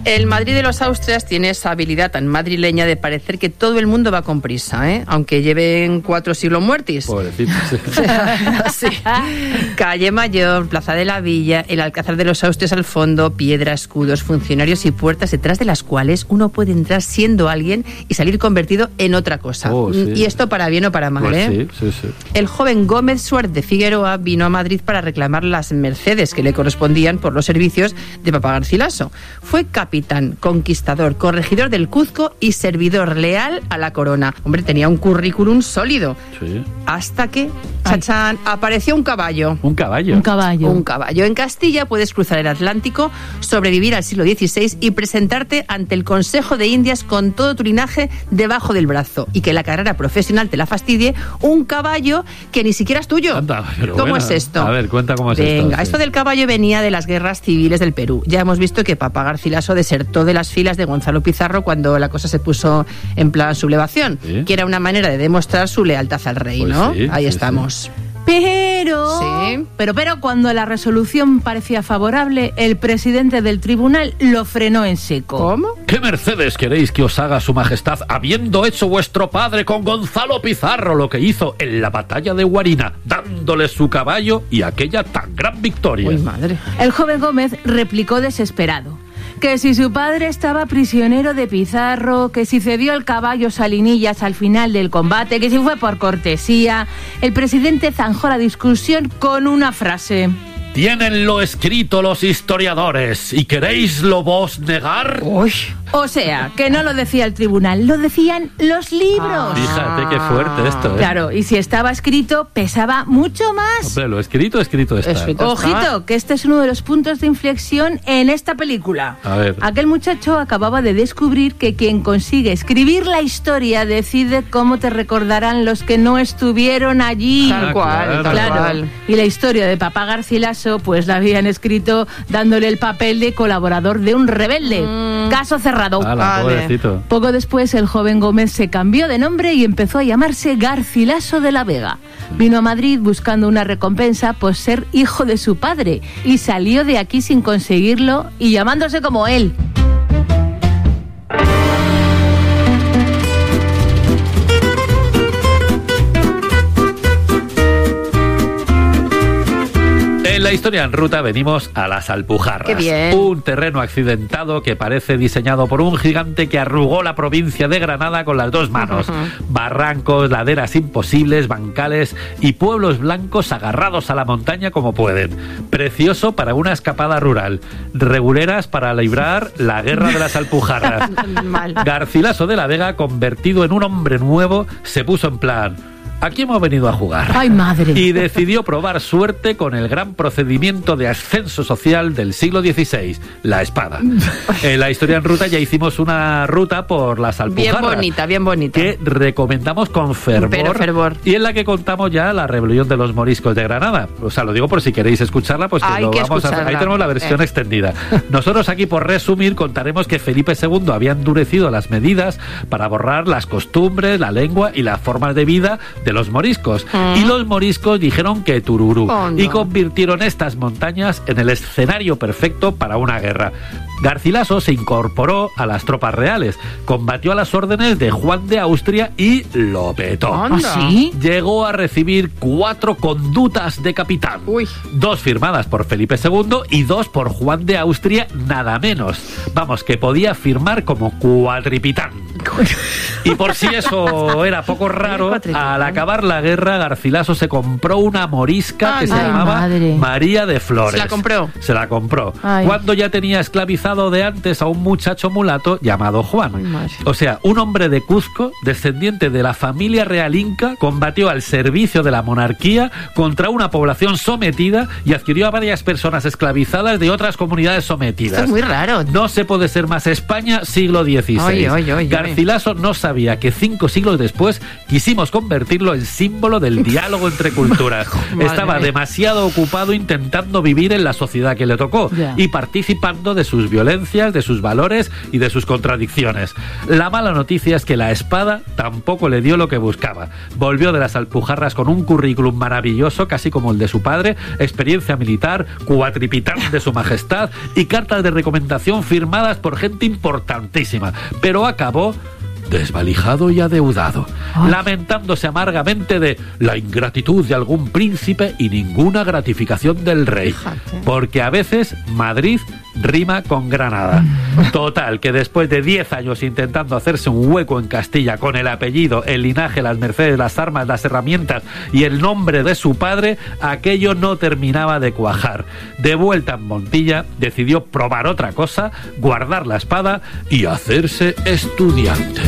El Madrid de los Austrias tiene esa habilidad tan madrileña de parecer que todo el mundo va con prisa, ¿eh? Aunque lleven 4 siglos muertis. Pobrecito, sí. Sí. Calle Mayor, Plaza de la Villa, el Alcázar de los Austrias al fondo, piedra, escudos, funcionarios y puertas detrás de las cuales uno puede entrar siendo alguien y salir convertido en otra cosa. Sí. Y esto para bien o para mal, Pues ¿eh? sí. El joven Gómez Suárez de Figueroa vino a Madrid para reclamar las mercedes que le correspondían por los servicios de Papá Garcilaso. Fue capitán, conquistador, corregidor del Cuzco y servidor leal a la corona. Hombre, tenía un currículum sólido. Sí. Hasta que, chachán, apareció un caballo. ¿Un caballo? Un caballo. Un caballo. En Castilla puedes cruzar el Atlántico, sobrevivir al siglo XVI y presentarte ante el Consejo de Indias con todo tu linaje debajo del brazo. Y que la carrera profesional te la fastidie un caballo que ni siquiera es tuyo. Anda, pero ¿Cómo bueno, es esto? A ver, cuenta cómo es esto. Venga, Sí. esto del caballo venía de las guerras civiles del Perú. Ya hemos visto que Papá Garcilaso desertó de las filas de Gonzalo Pizarro cuando la cosa se puso en plan sublevación, ¿Sí? que era una manera de demostrar su lealtad al rey, Pues ¿no? sí, Ahí sí, estamos. Pero, Sí. pero cuando la resolución parecía favorable, el presidente del tribunal lo frenó en seco. ¿Cómo? ¿Qué mercedes queréis que os haga su majestad, habiendo hecho vuestro padre con Gonzalo Pizarro lo que hizo en la batalla de Guarina, dándole su caballo y aquella tan gran victoria? Uy, madre. El joven Gómez replicó desesperado que si su padre estaba prisionero de Pizarro, que si cedió el caballo Salinillas al final del combate, que si fue por cortesía. El presidente zanjó la discusión con una frase. Tienenlo escrito los historiadores, ¿y queréislo vos negar? Uy. O sea, que no lo decía el tribunal, lo decían los libros. Fíjate qué fuerte esto, ¿eh? Claro, y si estaba escrito, pesaba mucho más. Hombre, lo escrito está. Escrito. Ojito, que este es uno de los puntos de inflexión en esta película. A ver. Aquel muchacho acababa de descubrir que quien consigue escribir la historia decide cómo te recordarán los que no estuvieron allí. Tal cual, tal Claro. cual. Y la historia de Papá Garcilaso, pues la habían escrito dándole el papel de colaborador de un rebelde. Caso cerrado. Ala, Vale. pobrecito. Poco después el joven Gómez se cambió de nombre y empezó a llamarse Garcilaso de la Vega. Vino a Madrid buscando una recompensa por ser hijo de su padre y salió de aquí sin conseguirlo y llamándose como él. En la historia en ruta venimos a las Alpujarras. ¡Qué bien! Un terreno accidentado que parece diseñado por un gigante que arrugó la provincia de Granada con las dos manos. Barrancos, laderas imposibles, bancales y pueblos blancos agarrados a la montaña como pueden. Precioso para una escapada rural. Reguleras para librar la guerra de las Alpujarras. Mal. Garcilaso de la Vega, convertido en un hombre nuevo, se puso en plan: aquí hemos venido a jugar. ¡Ay, madre! Y decidió probar suerte con el gran procedimiento de ascenso social del siglo XVI, la espada. En la historia en ruta ya hicimos una ruta por las Alpujarras. Bien bonita. Que recomendamos con fervor, Pero fervor. y en la que contamos ya la rebelión de los moriscos de Granada. O sea, lo digo por si queréis escucharla, pues que Hay lo que vamos a hacer. Ahí escucharla. tenemos la versión extendida. Nosotros aquí, por resumir, contaremos que Felipe II había endurecido las medidas para borrar las costumbres, la lengua y las formas de vida de los moriscos. Y los moriscos dijeron que tururú. Oh, no. Y convirtieron estas montañas en el escenario perfecto para una guerra. Garcilaso se incorporó a las tropas reales, combatió a las órdenes de Juan de Austria y lo petó. Anda. ¿Ah, sí? Llegó a recibir 4 condutas de capitán. Uy. 2 firmadas por Felipe II y 2 por Juan de Austria, nada menos. Vamos, que podía firmar como cuatripitán. Y por si eso era poco raro, al acabar la guerra, Garcilaso se compró una morisca que se Ay, llamaba madre. María de Flores. ¿Se la compró? Se la compró. Ay. Cuando ya tenía esclavizado de antes a un muchacho mulato llamado Juan. Ay, madre. O sea, un hombre de Cuzco, descendiente de la familia real inca, combatió al servicio de la monarquía contra una población sometida y adquirió a varias personas esclavizadas de otras comunidades sometidas. Esto es muy raro. No se puede ser más España siglo XVI. Oye. Garcilaso no sabía todavía que 5 siglos después quisimos convertirlo en símbolo del diálogo entre culturas. Estaba demasiado ocupado intentando vivir en la sociedad que le tocó y participando de sus violencias, de sus valores y de sus contradicciones. La mala noticia es que la espada tampoco le dio lo que buscaba. Volvió de las Alpujarras con un currículum maravilloso, casi como el de su padre, experiencia militar, cuatripitán de su majestad y cartas de recomendación firmadas por gente importantísima, pero acabó desvalijado y adeudado, lamentándose amargamente de la ingratitud de algún príncipe y ninguna gratificación del rey. Porque a veces Madrid rima con Granada. Total, que después de 10 años intentando hacerse un hueco en Castilla con el apellido, el linaje, las mercedes, las armas, las herramientas y el nombre de su padre, aquello no terminaba de cuajar. De vuelta en Montilla, decidió probar otra cosa, guardar la espada y hacerse estudiante.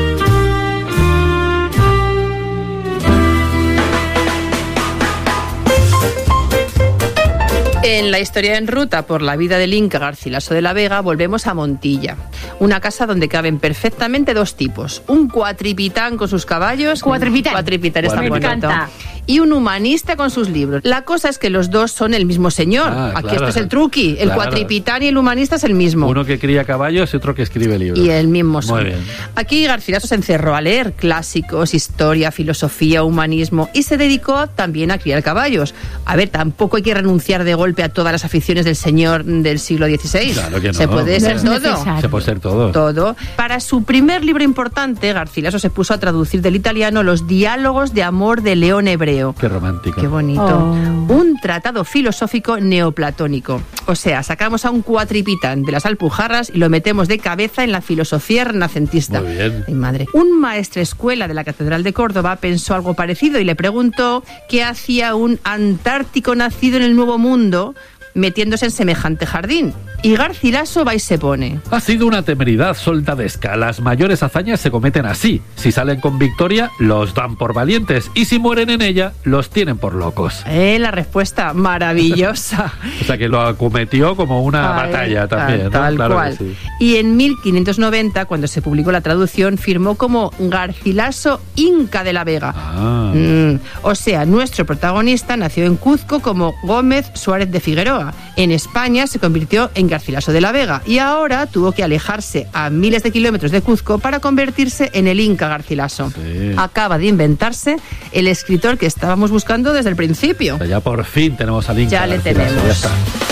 En la historia en ruta por la vida del Inca Garcilaso de la Vega volvemos a Montilla, una casa donde caben perfectamente dos tipos, un cuatripitán con sus caballos, cuatripitán está bonito, y un humanista con sus libros. La cosa es que los dos son el mismo señor. Aquí claro, este es el truqui, el cuatripitán y el humanista es el mismo. Uno que cría caballos y otro que escribe libros. Y el mismo son. Muy bien. Aquí Garcilaso se encerró a leer clásicos, historia, filosofía, humanismo y se dedicó también a criar caballos. A ver, tampoco hay que renunciar de golpe a todas las aficiones del señor del siglo XVI. Claro que no. Se puede ser todo. Se puede ser todo. Todo. Para su primer libro importante, Garcilaso se puso a traducir del italiano los diálogos de amor de León Hebreo. Qué romántico. Qué bonito. Un tratado filosófico neoplatónico. O sea, sacamos a un cuatripitán de las Alpujarras y lo metemos de cabeza en la filosofía renacentista. Muy bien. Ay, madre. Un maestrescuela de la Catedral de Córdoba pensó algo parecido y le preguntó qué hacía un antártico nacido en el Nuevo Mundo metiéndose en semejante jardín. Y Garcilaso va y se pone. Ha sido una temeridad soldadesca. Las mayores hazañas se cometen así. Si salen con victoria, los dan por valientes. Y si mueren en ella, los tienen por locos. La respuesta maravillosa. O sea, que lo acometió como una batalla también, ¿no? Tal claro cual. Sí. Y en 1590, cuando se publicó la traducción, firmó como Garcilaso Inca de la Vega. O sea, nuestro protagonista nació en Cuzco como Gómez Suárez de Figueroa. En España se convirtió en Garcilaso de la Vega y ahora tuvo que alejarse a miles de kilómetros de Cuzco para convertirse en el Inca Garcilaso. Sí. Acaba de inventarse el escritor que estábamos buscando desde el principio. O sea, ya por fin tenemos al Inca. Ya le tenemos. Ya está.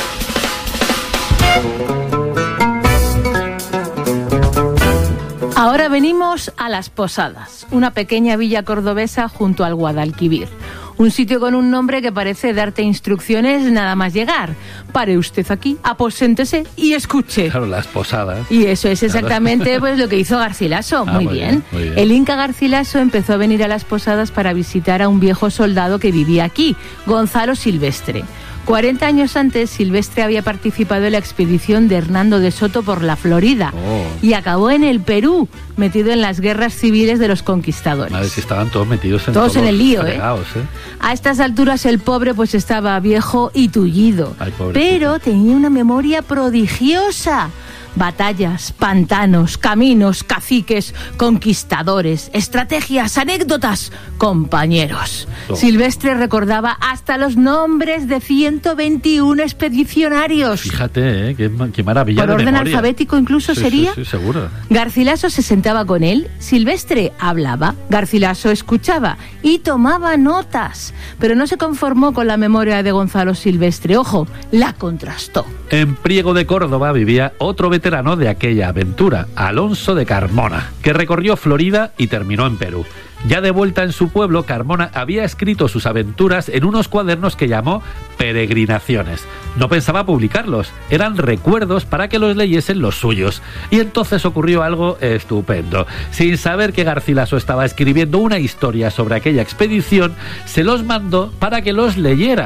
Ahora venimos a Las Posadas, una pequeña villa cordobesa junto al Guadalquivir. Un sitio con un nombre que parece darte instrucciones nada más llegar. Pare usted aquí, aposéntese y escuche. Claro, Las Posadas. Y eso es exactamente pues lo que hizo Garcilaso. Muy bien. El Inca Garcilaso empezó a venir a Las Posadas para visitar a un viejo soldado que vivía aquí, Gonzalo Silvestre. 40 años antes, Silvestre había participado en la expedición de Hernando de Soto por la Florida y acabó en el Perú, metido en las guerras civiles de los conquistadores. Madre, si estaban todos metidos en todos en el lío, fregados, A estas alturas el pobre pues estaba viejo y tullido, pero tenía una memoria prodigiosa. Batallas, pantanos, caminos, caciques, conquistadores, estrategias, anécdotas, compañeros. Silvestre recordaba hasta los nombres de 121 expedicionarios. Fíjate, qué maravilla. Por orden memoria. Alfabético incluso sería. Sí, seguro. Garcilaso se sentaba con él, Silvestre hablaba, Garcilaso escuchaba y tomaba notas. Pero no se conformó con la memoria de Gonzalo Silvestre, ojo, la contrastó. En Priego de Córdoba vivía otro veterano de aquella aventura, Alonso de Carmona, que recorrió Florida y terminó en Perú. Ya de vuelta en su pueblo, Carmona había escrito sus aventuras en unos cuadernos que llamó Peregrinaciones. No pensaba publicarlos, eran recuerdos para que los leyesen los suyos. Y entonces ocurrió algo estupendo. Sin saber que Garcilaso estaba escribiendo una historia sobre aquella expedición, se los mandó para que los leyera.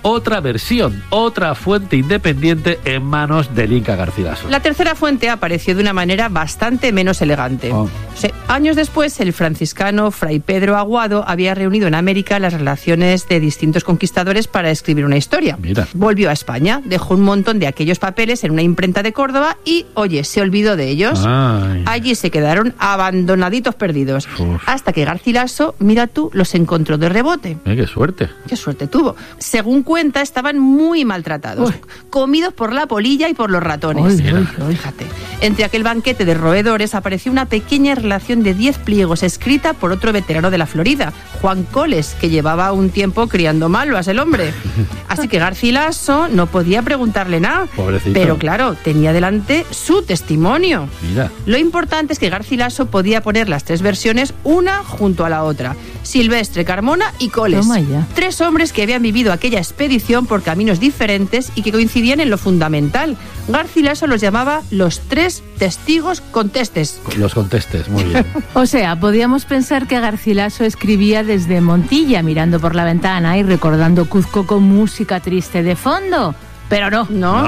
otra versión, otra fuente independiente en manos del Inca Garcilaso. La tercera fuente apareció de una manera bastante menos elegante. Años después, el franciscano Fray Pedro Aguado había reunido en América las relaciones de distintos conquistadores para escribir una historia. Mira. Volvió a España, dejó un montón de aquellos papeles en una imprenta de Córdoba y, oye, se olvidó de ellos. Ay. Allí se quedaron abandonaditos perdidos. Hasta que Garcilaso, mira tú, los encontró de rebote. ¡Qué suerte! ¡Qué suerte tuvo! Según cuenta, estaban muy maltratados, comidos por la polilla y por los ratones. Fíjate. Entre aquel banquete de roedores apareció una pequeña relación de 10 pliegos escrita por otro veterano de la Florida, Juan Coles, que llevaba un tiempo criando malvas el hombre. Así que Garcilaso no podía preguntarle nada. Pobrecito. Pero claro, tenía delante su testimonio. Mira. Lo importante es que Garcilaso podía poner las 3 versiones una junto a la otra. Silvestre, Carmona y Coles. Toma ya. 3 hombres que habían vivido aquella expedición por caminos diferentes y que coincidían en lo fundamental. Garcilaso los llamaba los 3 testigos contestes. Los contestes, muy bien. O sea, podíamos pensar que Garcilaso escribía desde Montilla, mirando por la ventana y recordando Cuzco con música triste de fondo. Pero no.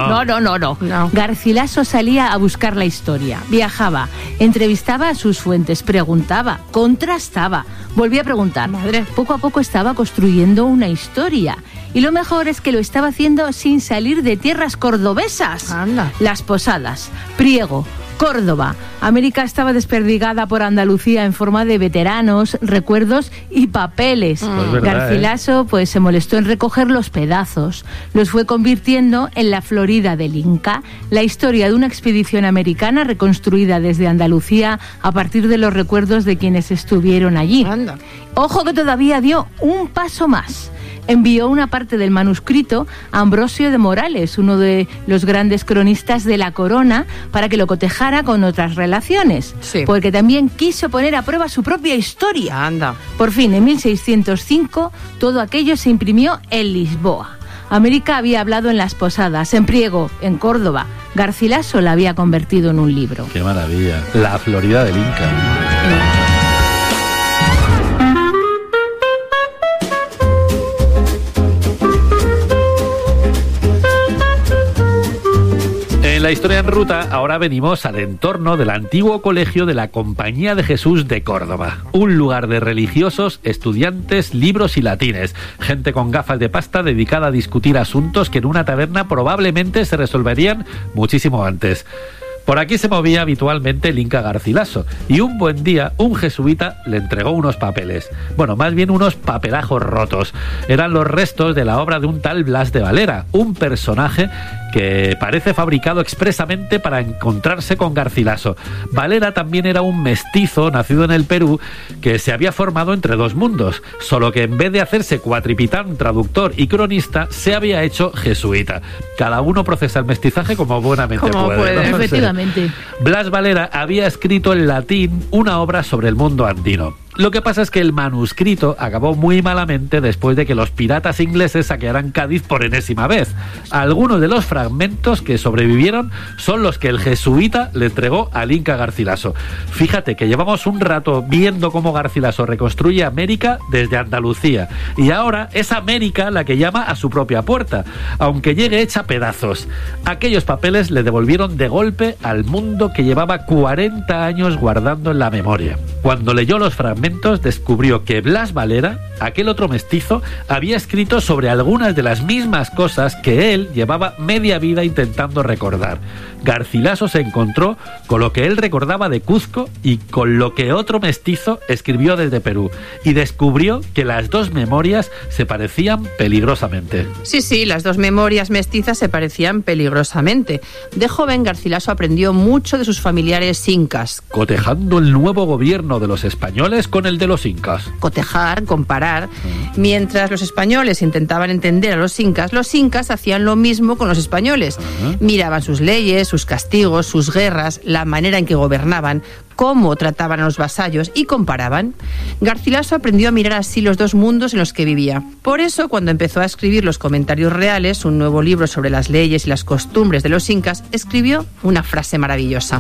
No. Garcilaso salía a buscar la historia, viajaba, entrevistaba a sus fuentes, preguntaba, contrastaba, volvía a preguntar. Madre. Poco a poco estaba construyendo una historia. Y lo mejor es que lo estaba haciendo sin salir de tierras cordobesas. Anda. Las Posadas, Priego, Córdoba. América estaba desperdigada por Andalucía en forma de veteranos, recuerdos y papeles. Pues verdad, Garcilaso se molestó en recoger los pedazos. Los fue convirtiendo en la Florida del Inca, la historia de una expedición americana reconstruida desde Andalucía a partir de los recuerdos de quienes estuvieron allí. Anda. Ojo que todavía dio un paso más. Envió una parte del manuscrito a Ambrosio de Morales, uno de los grandes cronistas de la corona, para que lo cotejara con otras relaciones. Sí. Porque también quiso poner a prueba su propia historia. Anda. Por fin, en 1605, todo aquello se imprimió en Lisboa. América había hablado en Las Posadas, en Priego, en Córdoba. Garcilaso la había convertido en un libro. ¡Qué maravilla! La Florida del Inca. En la historia en ruta, ahora venimos al entorno del antiguo colegio de la Compañía de Jesús de Córdoba. Un lugar de religiosos, estudiantes, libros y latines. Gente con gafas de pasta dedicada a discutir asuntos que en una taberna probablemente se resolverían muchísimo antes. Por aquí se movía habitualmente el Inca Garcilaso y un buen día un jesuita le entregó unos papeles. Bueno, más bien unos papelajos rotos. Eran los restos de la obra de un tal Blas de Valera, un personaje que parece fabricado expresamente para encontrarse con Garcilaso. Valera también era un mestizo nacido en el Perú que se había formado entre 2 mundos, solo que en vez de hacerse cuatripitán, traductor y cronista, se había hecho jesuita. Cada uno procesa el mestizaje como buenamente puede, ¿no? Efectivamente. Blas Valera había escrito en latín una obra sobre el mundo andino. Lo que pasa es que el manuscrito acabó muy malamente después de que los piratas ingleses saquearan Cádiz por enésima vez. Algunos de los fragmentos que sobrevivieron son los que el jesuita le entregó al Inca Garcilaso. Fíjate que llevamos un rato viendo cómo Garcilaso reconstruye América desde Andalucía y ahora es América la que llama a su propia puerta, aunque llegue hecha pedazos. Aquellos papeles le devolvieron de golpe al mundo que llevaba 40 años guardando en la memoria. Cuando leyó los fragmentos descubrió que Blas Valera, aquel otro mestizo, había escrito sobre algunas de las mismas cosas que él llevaba media vida intentando recordar. Garcilaso se encontró con lo que él recordaba de Cuzco y con lo que otro mestizo escribió desde Perú y descubrió que las 2 memorias se parecían peligrosamente. Sí, las 2 memorias mestizas se parecían peligrosamente. De joven, Garcilaso aprendió mucho de sus familiares incas. Cotejando el nuevo gobierno de los españoles con el de los incas. Cotejar, comparar. Mientras los españoles intentaban entender a los incas hacían lo mismo con los españoles. Miraban sus leyes, sus castigos, sus guerras, la manera en que gobernaban, cómo trataban a los vasallos y comparaban. Garcilaso aprendió a mirar así los 2 mundos en los que vivía. Por eso, cuando empezó a escribir Los Comentarios Reales, un nuevo libro sobre las leyes y las costumbres de los incas, escribió una frase maravillosa.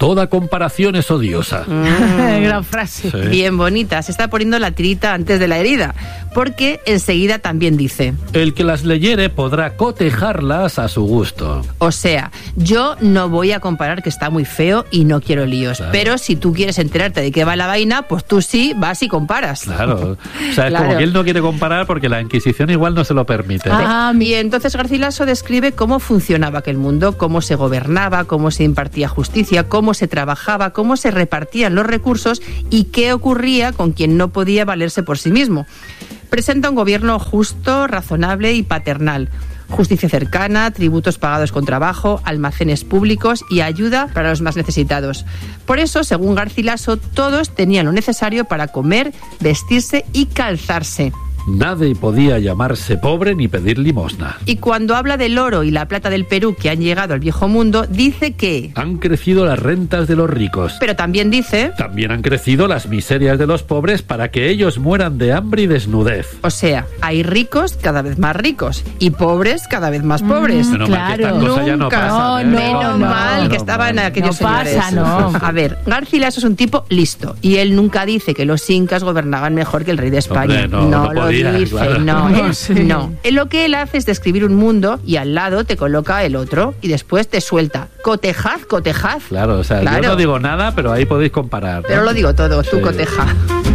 Toda comparación es odiosa. Gran frase. Sí. Bien bonita, se está poniendo la tirita antes de la herida, porque enseguida también dice: El que las leyere podrá cotejarlas a su gusto. o sea, yo no voy a comparar, que está muy feo y no quiero líos, Claro. pero si tú quieres enterarte de qué va la vaina, pues tú sí vas y comparas. Claro. O sea, es Claro. como que él no quiere comparar porque la Inquisición igual no se lo permite. Y entonces Garcilaso describe cómo funcionaba aquel mundo, cómo se gobernaba, cómo se impartía justicia, cómo se trabajaba, cómo se repartían los recursos y qué ocurría con quien no podía valerse por sí mismo. Presenta un gobierno justo, razonable y paternal. Justicia cercana, tributos pagados con trabajo, almacenes públicos y ayuda para los más necesitados. Por eso, según Garcilaso, todos tenían lo necesario para comer, vestirse y calzarse. Nadie podía llamarse pobre ni pedir limosna. Y cuando habla del oro y la plata del Perú que han llegado al viejo mundo, dice que... Han crecido las rentas de los ricos. Pero también dice... También han crecido las miserias de los pobres para que ellos mueran de hambre y desnudez. O sea, hay ricos cada vez más ricos y pobres cada vez más pobres. Menos mal que claro. estas cosas ya no Nunca. pasan. No, Menos no, mal que estaban aquellos No pasa, señores. no. A ver, Garcilaso es un tipo listo y él nunca dice que los incas gobernaban mejor que el rey de España. Hombre, no lo podía, dice, claro. no. Él, Sí. no. Lo que él hace es describir un mundo y al lado te coloca el otro y después te suelta. Cotejad, cotejad. Claro, o sea, Claro. yo no digo nada, pero ahí podéis comparar, ¿no? Pero lo digo todo, tú Sí. coteja.